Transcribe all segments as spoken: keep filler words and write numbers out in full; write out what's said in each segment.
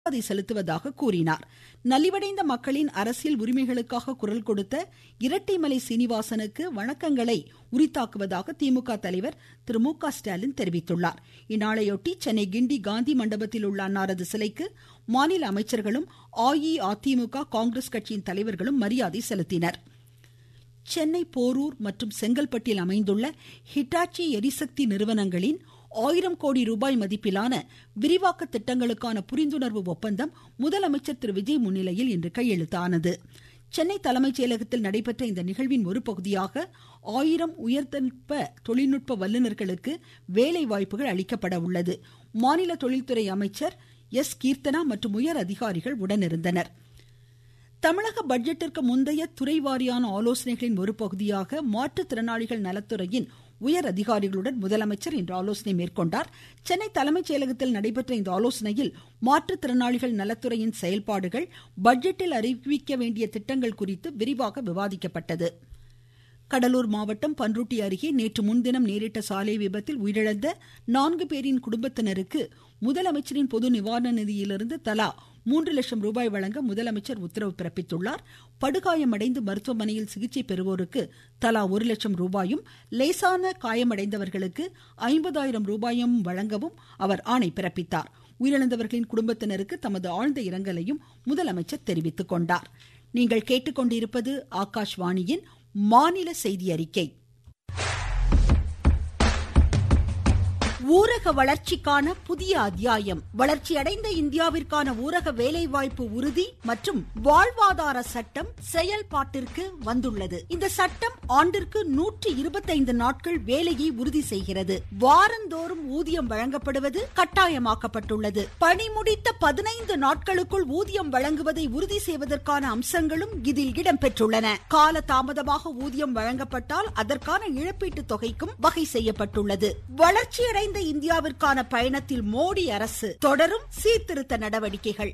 மரியாதை செலுத்துவதாக கூறினார். நலிவடைந்த மக்களின் அரசியல் உரிமைகளுக்காக குரல் கொடுத்த இரட்டைமலை சீனிவாசனுக்கு வணக்கங்களை உரித்தாக்குவதாக திமுக தலைவர் திரு மு க ஸ்டாலின் தெரிவித்துள்ளார். இந்நாளையொட்டி சென்னை கிண்டி காந்தி மண்டபத்தில் உள்ள அன்னாரது சிலைக்கு மாநில அமைச்சர்களும் அஇஅதிமுக காங்கிரஸ் கட்சியின் தலைவர்களும் மரியாதை செலுத்தினர். சென்னை போரூர் மற்றும் செங்கல்பட்டில் அமைந்துள்ள ஹிட்டாச்சி எரிசக்தி நிறுவனங்களின் ஆயிரம் கோடி ரூபாய் மதிப்பிலான விரிவாக்க திட்டங்களுக்கான புரிந்துணர்வு ஒப்பந்தம் முதலமைச்சர் திரு விஜய் முன்னிலையில் இன்று கையெழுத்தானது. சென்னை தலைமைச் செயலகத்தில் நடைபெற்ற இந்த நிகழ்வின் ஒரு பகுதியாக ஆயிரம் உயர்தொழில்நுட்ப தொழில்நுட்ப வல்லுநர்களுக்கு வேலை வாய்ப்புகள் அளிக்கப்பட உள்ளது. மாநில தொழில்துறை அமைச்சர் எஸ் கீர்த்தனா மற்றும் உயர் அதிகாரிகள் உடனிருந்தனர். தமிழக பட்ஜெட்டிற்கு முந்தைய துறை வாரியான ஆலோசனைகளின் ஒரு பகுதியாக மாற்றுத்திறனாளிகள் நலத்துறையின் உயர் அதிகாரிகளுடன் முதலமைச்சர் இன்று ஆலோசனை மேற்கொண்டார். சென்னை தலைமைச் செயலகத்தில் நடைபெற்ற இந்த ஆலோசனையில் மாற்றுத்திறனாளிகள் நலத்துறையின் செயல்பாடுகள், பட்ஜெட்டில் அறிவிக்க வேண்டிய திட்டங்கள் குறித்து விரிவாக விவாதிக்கப்பட்டது. கடலூர் மாவட்டம் பன்ருட்டி அருகே நேற்று முன்தினம் நேரிட்ட சாலை விபத்தில் உயிரிழந்த நான்கு பேரின் குடும்பத்தினருக்கு முதலமைச்சரின் பொது நிவாரண நிதியிலிருந்து தலா மூன்று லட்சம் ரூபாய் வழங்க முதலமைச்சர் உத்தரவு பிறப்பித்துள்ளார். படுகாயமடைந்து மருத்துவமனையில் சிகிச்சை பெறுவோருக்கு தலா ஒரு லட்சம் ரூபாயும், லேசான காயமடைந்தவர்களுக்கு ஐம்பதாயிரம் ரூபாயும் வழங்கவும் அவர் ஆணை பிறப்பித்தார். உயிரிழந்தவர்களின் குடும்பத்தினருக்கு தமது ஆழ்ந்த இரங்கலையும் முதலமைச்சர் தெரிவித்துக் கொண்டார். நீங்கள் கேட்டுக்கொண்டிருப்பது ஆகாஷ்வாணியின் மாநில செய்தி அறிக்கை. ஊரக வளர்ச்சிக்கான புதிய அத்தியாயம். வளர்ச்சியடைந்த இந்தியாவிற்கான ஊரக வேலைவாய்ப்பு உறுதி மற்றும் வாழ்வாதார சட்டம் செயல்பாட்டிற்கு வந்துள்ளது. இந்த சட்டம் ஆண்டிற்கு நூற்றி இருபத்தைந்து நாட்கள் வேலையை உறுதி செய்கிறது. வாரந்தோறும் ஊதியம் வழங்கப்படுவது கட்டாயமாக்கப்பட்டுள்ளது. பணி முடித்த பதினைந்து நாட்களுக்குள் ஊதியம் வழங்குவதை உறுதி செய்வதற்கான அம்சங்களும் இதில் இடம்பெற்றுள்ளன. கால தாமதமாக ஊதியம் வழங்கப்பட்டால் அதற்கான இழப்பீட்டு தொகைக்கும் வகை செய்யப்பட்டுள்ளது. வளர்ச்சியடைந்த இந்தியாவிற்கான பயணத்தில் மோடி அரசு தொடரும் சீர்திருத்த நடவடிக்கைகள்.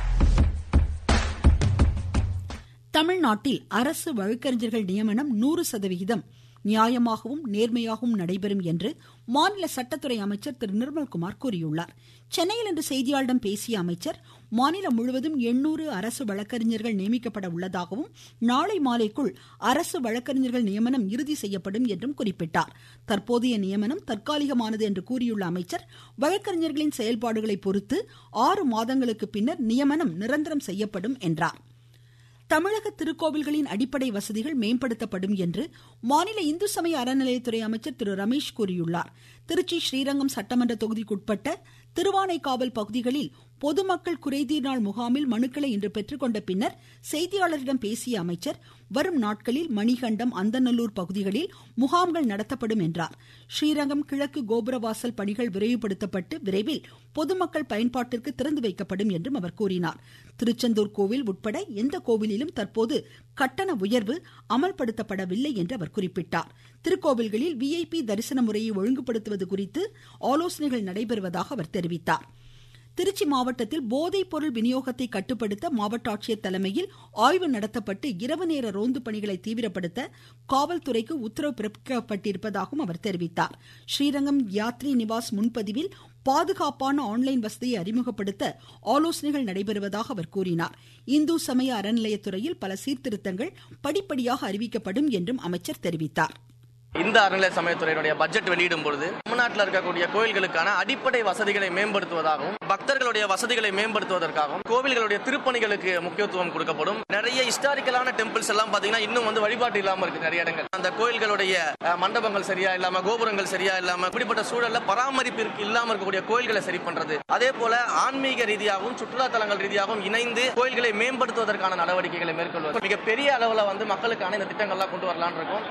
தமிழ்நாட்டில் அரசு வழக்கறிஞர்கள் நியமனம் நூறு சதவிகிதம் நியாயமாகவும் நேர்மையாகவும் நடைபெறும் என்று மாநில சட்டத்துறை அமைச்சர் திரு நிர்மல்குமார் கூறியுள்ளார். சென்னையில் இன்று செய்தியாளர்களிடம் பேசிய அமைச்சர், மாநிலம் முழுவதும் எண்ணூறு அரசு வழக்கறிஞர்கள் நியமிக்கப்பட உள்ளதாகவும் நாளை மாலைக்குள் அரசு வழக்கறிஞர்கள் நியமனம் இறுதி செய்யப்படும் என்றும் குறிப்பிட்டார். தற்போதைய நியமனம் தற்காலிகமானது என்று கூறியுள்ள அமைச்சர், வழக்கறிஞர்களின் செயல்பாடுகளை பொறுத்து ஆறு மாதங்களுக்கு பின்னர் நியமனம் நிரந்தரம் செய்யப்படும் என்றார். தமிழக திருக்கோவில்களின் அடிப்படை வசதிகள் மேம்படுத்தப்படும் என்று மாநில இந்து சமய அறநிலையத்துறை அமைச்சர் திரு ரமேஷ் கூறியுள்ளார். திருச்சி ஸ்ரீரங்கம் சட்டமன்ற தொகுதிக்குட்பட்ட திருவானைக்காவல் பகுதிகளில் பொதுமக்கள் குறைதீர் நாள் முகாமில் மனுக்களை இன்று பெற்றுக்கொண்ட பின்னர் செய்தியாளர்களிடம் பேசிய அமைச்சர், வரும் நாட்களில் மணிகண்டம், அந்தநல்லூர் பகுதிகளில் முகாம்கள் நடத்தப்படும் என்றார். ஸ்ரீரங்கம் கிழக்கு கோபுரவாசல் பணிகள் விரைவுபடுத்தப்பட்டு விரைவில் பொதுமக்கள் பயன்பாட்டிற்கு திறந்து வைக்கப்படும் என்றும் அவர் கூறினார். திருச்செந்தூர் கோவில் உட்பட எந்த கோவிலிலும் தற்போது கட்டண உயர்வு அமல்படுத்தப்படவில்லை என்று அவர் குறிப்பிட்டார். திருக்கோவில்களில் விஐபி தரிசன முறையை ஒழுங்குபடுத்துவது குறித்து ஆலோசனைகள் நடைபெறுவதாக அவர் தெரிவித்தார். திருச்சி மாவட்டத்தில் போதைப் பொருள் விநியோகத்தை கட்டுப்படுத்த மாவட்ட ஆட்சியர் தலைமையில் ஆய்வு நடத்தப்பட்டு இரவு நேர ரோந்து பணிகளை தீவிரப்படுத்த காவல்துறைக்கு உத்தரவு பிறப்பிக்கப்பட்டிருப்பதாகவும் அவர் தெரிவித்தார். ஸ்ரீரங்கம் யாத்ரி நிவாஸ் முன்பதிவில் பாதுகாப்பான ஆன்லைன் வசதியை அறிமுகப்படுத்த ஆலோசனைகள் நடைபெறுவதாக அவர் கூறினார். இந்து சமய அறநிலையத்துறையில் பல சீர்திருத்தங்கள் படிப்படியாக அறிவிக்கப்படும் என்றும் அமைச்சர் தெரிவித்தார். இந்த அறநிலைய சமயத்துறையினுடைய பட்ஜெட் வெளியிடும் பொழுது தமிழ்நாட்டில் இருக்கக்கூடிய கோயில்களுக்கான அடிப்படை வசதிகளை மேம்படுத்துவதாகவும், பக்தர்களுடைய வசதிகளை மேம்படுத்துவதற்காகவும், கோவில்களுடைய திருப்பணிகளுக்கு முக்கியத்துவம் கொடுக்கப்படும். நிறைய ஹிஸ்டாரிக்கலான டெம்பிள்ஸ் எல்லாம் பாத்தீங்கன்னா இன்னும் வந்து வழிபாட்டு இல்லாம இருக்கு நிறைய இடங்கள். அந்த கோயில்களுடைய மண்டபங்கள் சரியா இல்லாம, கோபுரங்கள் சரியா இல்லாம, இப்படிப்பட்ட சூழல்ல பராமரிப்பிற்கு இல்லாம இருக்கக்கூடிய கோயில்களை சரி பண்றது, அதே போல ஆன்மீக ரீதியாகவும் சுற்றுலா தலங்கள் ரீதியாகவும் இணைந்து கோயில்களை மேம்படுத்துவதற்கான நடவடிக்கைகளை மேற்கொள்வது, மிகப்பெரிய அளவுல வந்து மக்களுக்கான இந்த திட்டங்கள்லாம் கொண்டு வரலான் இருக்கும்.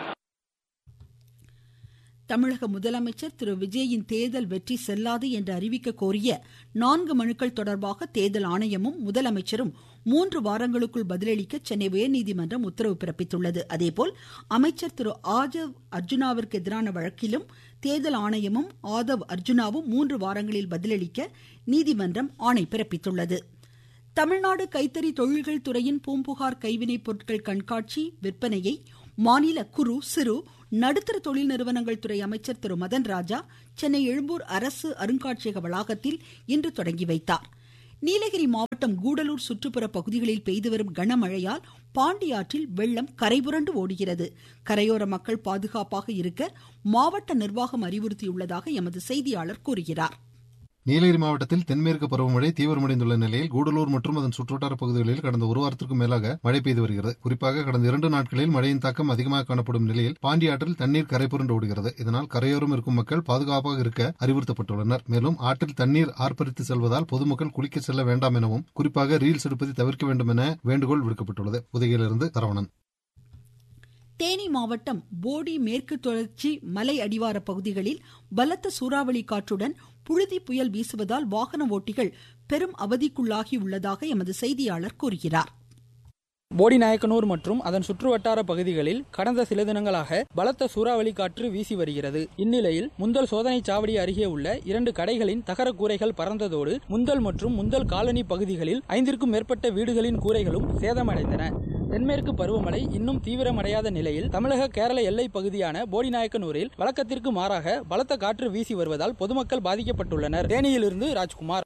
தமிழக முதலமைச்சர் திரு விஜயின் தேர்தல் வெற்றி செல்லாது என்று அறிவிக்க கோரிய நான்கு மனுக்கள் தொடர்பாக தேர்தல் ஆணையமும் முதலமைச்சரும் மூன்று வாரங்களுக்குள் பதிலளிக்க சென்னை உயர்நீதிமன்றம் உத்தரவு பிறப்பித்துள்ளது. அதேபோல் அமைச்சர் திரு ஆதவ் அர்ஜுனாவிற்கு எதிரான வழக்கிலும் தேர்தல் ஆணையமும் ஆதவ் அர்ஜுனாவும் மூன்று வாரங்களில் பதிலளிக்க நீதிமன்றம் ஆணை பிறப்பித்துள்ளது. தமிழ்நாடு கைத்தறி தொழில்கள் துறையின் பூம்புகார் கைவினைப் பொருட்கள் கண்காட்சி விற்பனையை மாநில குறு சிறு நடுத்தர தொழில் நிறுவனங்கள் துறை அமைச்சர் திரு மதன் ராஜா சென்னை எழும்பூர் அரசு அருங்காட்சியக வளாகத்தில் இன்று தொடங்கி வைத்தார். நீலகிரி மாவட்டம் கூடலூர் சுற்றுப்புற பகுதிகளில் பெய்து வரும் கனமழையால் பாண்டியாற்றில் வெள்ளம் கரைபுரண்டு ஓடுகிறது. கரையோர மக்கள் பாதுகாப்பாக இருக்க மாவட்ட நிர்வாகம் அறிவுறுத்தியுள்ளதாக எமது செய்தியாளர் கூறுகிறார். நீலகிரி மாவட்டத்தில் தென்மேற்கு பருவமழை தீவிரமடைந்துள்ள நிலையில் கூடலூர் மற்றும் அதன் சுற்றுவட்டார பகுதிகளில் கடந்த ஒரு வாரத்திற்கும் மேலாக மழை பெய்து வருகிறது. குறிப்பாக கடந்த இரண்டு நாட்களில் மழையின் தாக்கம் அதிகமாக காணப்படும் நிலையில் பாண்டியாற்றில் தண்ணீர் கரைபுரண்டு ஓடுகிறது. இதனால் கரையோரம் இருக்கும் மக்கள் பாதுகாப்பாக இருக்க அறிவுறுத்தப்பட்டுள்ளனர். மேலும் ஆற்றில் தண்ணீர் ஆர்ப்பரித்து செல்வதால் பொதுமக்கள் குளிக்க செல்ல வேண்டாம் எனவும், குறிப்பாக ரீல்ஸ் எடுப்பதை தவிர்க்க வேண்டும் என வேண்டுகோள் விடுக்கப்பட்டுள்ளது. உதகையிலிருந்து சரவணன். தேனி மாவட்டம் போடி மேற்கு தொடர்ச்சி மலை அடிவார பகுதிகளில் பலத்த சூறாவளி காற்றுடன் புழுதி புயல் வீசுவதால் வாகன ஓட்டிகள் பெரும் அவதிக்குள்ளாகி உள்ளதாக எமது செய்தியாளர் கூறுகிறார். போடிநாயக்கனூர் மற்றும் அதன் சுற்றுவட்டார பகுதிகளில் கடந்த சில தினங்களாக பலத்த சூறாவளி காற்று வீசி வருகிறது. இந்நிலையில் முந்தல் சோதனை சாவடி அருகே உள்ள இரண்டு கடைகளின் தகர கூரைகள் பறந்ததோடு முந்தல் மற்றும் முந்தல் காலனி பகுதிகளில் ஐந்திற்கும் மேற்பட்ட வீடுகளின் கூரைகளும் சேதமடைந்தன. தென்மேற்கு பருவமழை இன்னும் தீவிரமடையாத நிலையில் தமிழக கேரள எல்லை பகுதியான போடிநாயக்கனூரில் வழக்கத்திற்கு மாறாக பலத்த காற்று வீசி வருவதால் பொதுமக்கள் பாதிக்கப்பட்டுள்ளனர். தேனியிலிருந்து ராஜ்குமார்.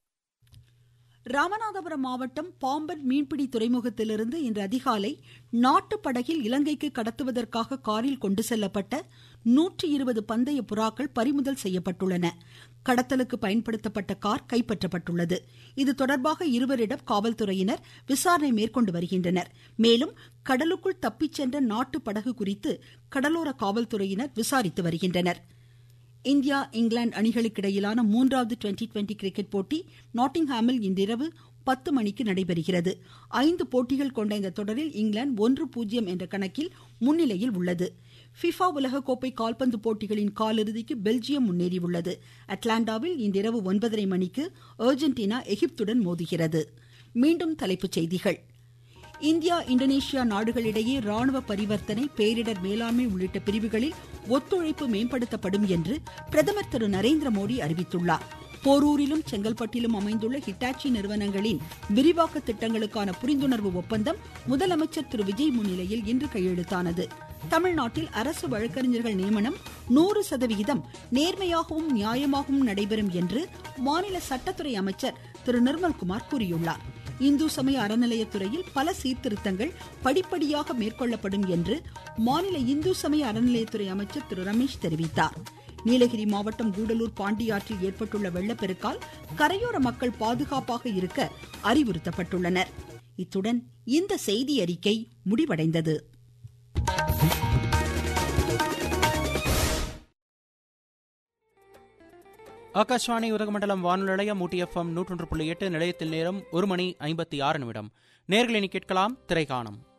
ராமநாதபுரம் மாவட்டம் பாம்பன் மீன்பிடி துறைமுகத்திலிருந்து இன்று அதிகாலை நாட்டு படகில் இலங்கைக்கு கடத்துவதற்காக காரில் கொண்டு செல்லப்பட்ட நூற்றி இருபது பந்தய புறாக்கள் பறிமுதல் செய்யப்பட்டுள்ளன. கடத்தலுக்கு பயன்படுத்தப்பட்ட கார் கைப்பற்றப்பட்டுள்ளது. இது தொடர்பாக இருவரிடம் காவல்துறையினர் விசாரணை மேற்கொண்டு வருகின்றனர். மேலும் கடலுக்குள் தப்பிச் சென்ற நாட்டு படகு குறித்து கடலோர காவல்துறையினர் விசாரித்து வருகின்றனர். இந்தியா இங்கிலாந்து அணிகளுக்கிடையிலான மூன்றாவது டுவெண்டி டுவெண்டி கிரிக்கெட் போட்டி நாட்டிங்ஹாமில் இன்றிரவு பத்து மணிக்கு நடைபெறுகிறது. ஐந்து போட்டிகள் கொண்ட இந்த தொடரில் இங்கிலாந்து ஒன்று பூஜ்ஜியம் என்ற கணக்கில் முன்னிலையில் உள்ளது. ஃபிஃபா உலகக்கோப்பை கால்பந்து போட்டிகளின் காலிறுதிக்கு பெல்ஜியம் முன்னேறியுள்ளது. அட்லாண்டாவில் இன்றிரவு ஒன்பதரை மணிக்கு அர்ஜென்டினா எகிப்துடன் மோதுகிறது. மீண்டும் தலைப்புச் செய்திகள். இந்தியா இந்தோனேஷியா நாடுகளிடையே ராணுவ பரிவர்த்தனை, பேரிடர் மேலாண்மை உள்ளிட்ட பிரிவுகளில் ஒத்துழைப்பு மேம்படுத்தப்படும் என்று பிரதமர் திரு நரேந்திர மோடி அறிவித்துள்ளார். போரூரிலும் செங்கல்பட்டிலும் அமைந்துள்ள ஹிட்டாச்சி நிறுவனங்களின் விரிவாக்க திட்டங்களுக்கான புரிந்துணர்வு ஒப்பந்தம் முதலமைச்சர் திரு விஜய் முன்னிலையில் இன்று கையெழுத்தானது. தமிழ்நாட்டில் அரசு வழக்கறிஞர்கள் நியமனம் நூறு சதவிகிதம் நேர்மையாகவும் நியாயமாகவும் நடைபெறும் என்று மாநில சட்டத்துறை அமைச்சர் திரு நிர்மல்குமார் கூறியுள்ளார். இந்து சமய அறநிலையத்துறையில் பல சீர்திருத்தங்கள் படிப்படியாக மேற்கொள்ளப்படும் என்று மாநில இந்து சமய அறநிலையத்துறை அமைச்சர் திரு ரமேஷ் தெரிவித்தார். நீலகிரி மாவட்டம் கூடலூர் பாண்டியாற்றில் ஏற்பட்டுள்ள வெள்ளப்பெருக்கால் கரையோர மக்கள் பாதுகாப்பாக இருக்க அறிவுறுத்தப்பட்டுள்ளனர். இத்துடன் இந்த செய்தி அறிக்கை முடிவடைந்தது. ஆகாஷ்வாணி உதகமண்டலம் வானொலி நிலையம் ஊட்டி எஃப்எம் நூற்றொன்று புள்ளி எட்டு நிலையத்தில் நேரம் ஒரு மணி ஐம்பத்தி ஆறு நிமிடம். நேர்களை கேட்கலாம் திரைக்காணம்.